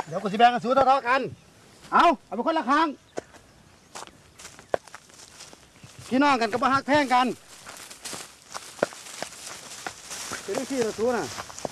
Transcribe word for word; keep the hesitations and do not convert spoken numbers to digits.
เดี๋ยวกูสิแบ่งกันสู้เท่าๆกันเอาเอาไปคนละครั้งพี่น้องกันก็บ่ฮักแพงกันเป็นที่ละสู้น่ะ